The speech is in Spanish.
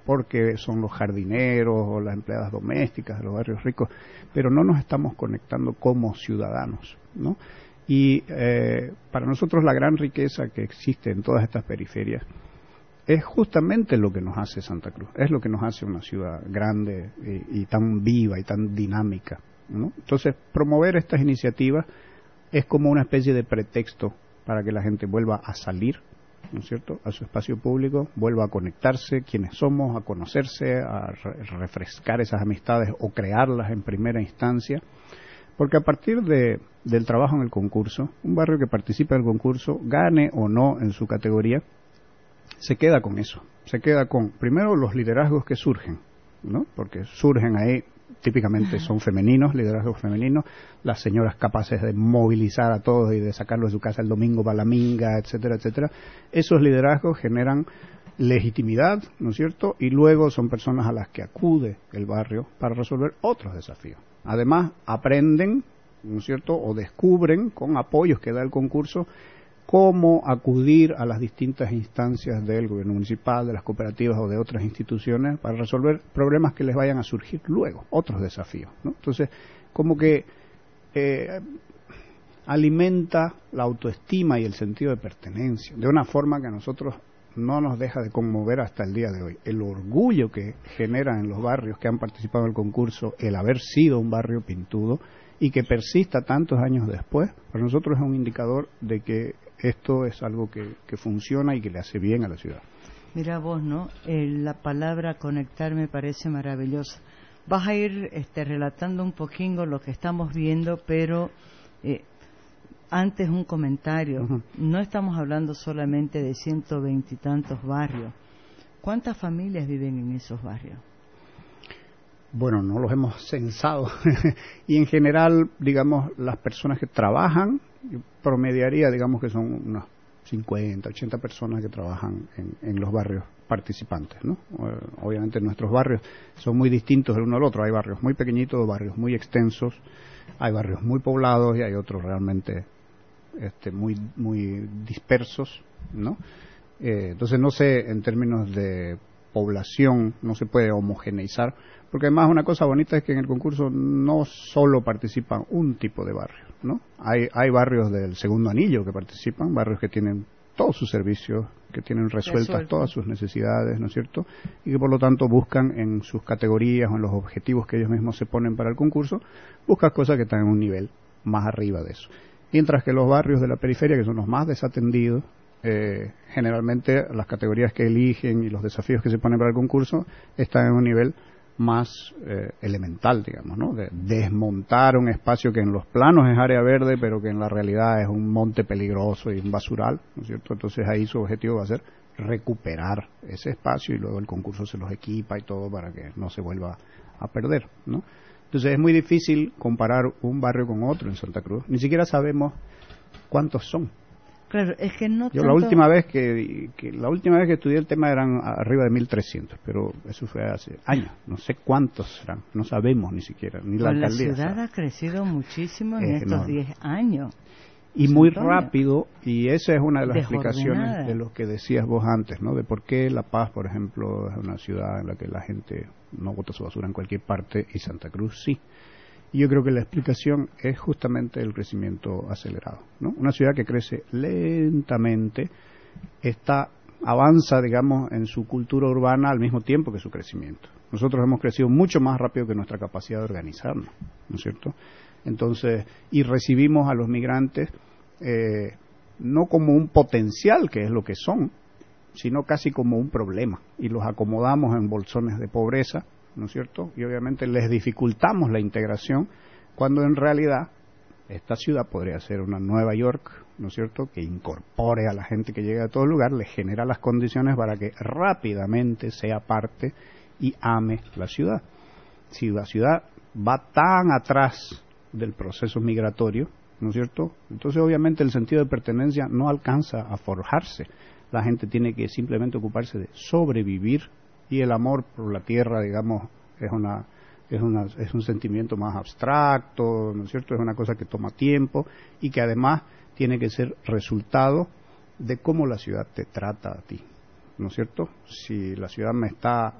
porque son los jardineros o las empleadas domésticas de los barrios ricos, pero no nos estamos conectando como ciudadanos, ¿no? Y para nosotros la gran riqueza que existe en todas estas periferias es justamente lo que nos hace Santa Cruz, es lo que nos hace una ciudad grande y tan viva y tan dinámica, ¿no? Entonces, promover estas iniciativas es como una especie de pretexto para que la gente vuelva a salir, ¿no es cierto?, a su espacio público, vuelva a conectarse, quiénes somos, a conocerse, a refrescar esas amistades o crearlas en primera instancia, porque a partir del trabajo en el concurso, un barrio que participa del concurso, gane o no en su categoría, se queda con eso, se queda con, primero, los liderazgos que surgen, ¿no?, porque surgen ahí, típicamente son femeninos, liderazgos femeninos, las señoras capaces de movilizar a todos y de sacarlos de su casa el domingo para la minga, etcétera, etcétera. Esos liderazgos generan legitimidad, ¿no es cierto?, y luego son personas a las que acude el barrio para resolver otros desafíos. Además, aprenden, ¿no es cierto?, o descubren, con apoyos que da el concurso, cómo acudir a las distintas instancias del gobierno municipal, de las cooperativas o de otras instituciones para resolver problemas que les vayan a surgir luego, otros desafíos, ¿no? Entonces, como que alimenta la autoestima y el sentido de pertenencia, de una forma que a nosotros no nos deja de conmover hasta el día de hoy. El orgullo que genera en los barrios que han participado en el concurso el haber sido un barrio pintudo y que persista tantos años después, para nosotros es un indicador de que esto es algo que funciona y que le hace bien a la ciudad. Mira vos, ¿no? La palabra conectar me parece maravillosa. Vas a ir relatando un poquito lo que estamos viendo, pero antes un comentario. Uh-huh. No estamos hablando solamente de 120 y tantos barrios. ¿Cuántas familias viven en esos barrios? Bueno, no los hemos censado. Y en general, digamos, las personas que trabajan, yo promediaría, digamos que son unas 50, 80 personas que trabajan en los barrios participantes, ¿no? Obviamente nuestros barrios son muy distintos el uno al otro. Hay barrios muy pequeñitos, barrios muy extensos, hay barrios muy poblados y hay otros realmente muy dispersos, ¿no? Entonces no sé, en términos de población no se puede homogeneizar, porque además una cosa bonita es que en el concurso no solo participan un tipo de barrio, ¿no? Hay barrios del segundo anillo que participan, barrios que tienen todos sus servicios, que tienen resueltas todas sus necesidades, ¿no es cierto?, y que por lo tanto buscan en sus categorías o en los objetivos que ellos mismos se ponen para el concurso, buscan cosas que están en un nivel más arriba de eso. Mientras que los barrios de la periferia, que son los más desatendidos, generalmente las categorías que eligen y los desafíos que se ponen para el concurso están en un nivel más elemental, digamos, ¿no? De desmontar un espacio que en los planos es área verde, pero que en la realidad es un monte peligroso y un basural, ¿no es cierto? Entonces ahí su objetivo va a ser recuperar ese espacio y luego el concurso se los equipa y todo para que no se vuelva a perder, ¿no? Entonces es muy difícil comparar un barrio con otro en Santa Cruz, ni siquiera sabemos cuántos son. Claro, es que no Yo tanto... la última vez que estudié el tema eran arriba de 1.300, pero eso fue hace años. No sé cuántos serán, no sabemos ni siquiera, ni la alcaldía. La ciudad sabe. Ha crecido muchísimo en estos 10 años. Y muy rápido, y esa es una de las explicaciones de lo que decías vos antes, ¿no? De por qué La Paz, por ejemplo, es una ciudad en la que la gente no bota su basura en cualquier parte y Santa Cruz sí. Y yo creo que la explicación es justamente el crecimiento acelerado, ¿no? Una ciudad que crece lentamente, avanza, digamos, en su cultura urbana al mismo tiempo que su crecimiento. Nosotros hemos crecido mucho más rápido que nuestra capacidad de organizarnos, ¿no es cierto? Entonces, y recibimos a los migrantes no como un potencial, que es lo que son, sino casi como un problema, y los acomodamos en bolsones de pobreza, ¿no es cierto? Y obviamente les dificultamos la integración, cuando en realidad esta ciudad podría ser una Nueva York, ¿no es cierto?, que incorpore a la gente que llega de todo lugar, le genera las condiciones para que rápidamente sea parte y ame la ciudad. Si la ciudad va tan atrás del proceso migratorio, ¿no es cierto?, entonces obviamente el sentido de pertenencia no alcanza a forjarse. La gente tiene que simplemente ocuparse de sobrevivir, y el amor por la tierra, digamos, es un sentimiento más abstracto, ¿no es cierto?, es una cosa que toma tiempo y que además tiene que ser resultado de cómo la ciudad te trata a ti, ¿no es cierto? Si la ciudad me está